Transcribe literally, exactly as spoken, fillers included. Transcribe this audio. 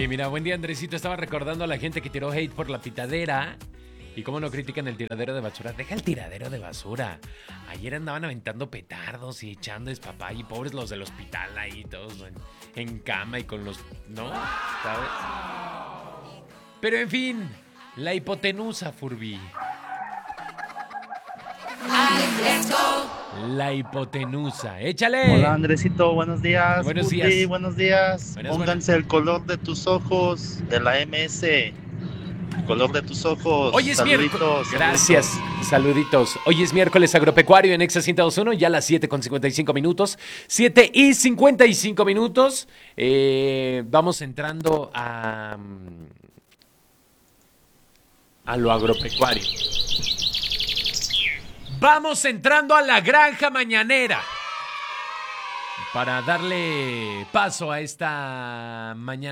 Oye, mira, buen día, Andresito. Estaba recordando a la gente que tiró hate por la pitadera. Y cómo no critican el tiradero de basura. Deja el tiradero de basura. Ayer andaban aventando petardos y echando espapay. Y pobres los del hospital ahí, todos en, en cama y con los... ¿No? ¿Sabes? Pero en fin, la hipotenusa, Furby. La hipotenusa. ¡Échale! Hola, Andresito, buenos días. Buenos Puti, días. buenos días. Buenas, Pónganse el color de tus ojos de la M S. El color de tus ojos. Hoy es miércoles. Saluditos, Gracias. saluditos. Saluditos. Hoy es miércoles agropecuario en Exa ciento dos punto uno, ya a las siete con cincuenta y cinco minutos. siete y cincuenta y cinco minutos. Eh, vamos entrando a, a lo agropecuario. Vamos entrando a la granja mañanera. Para darle paso a esta mañana.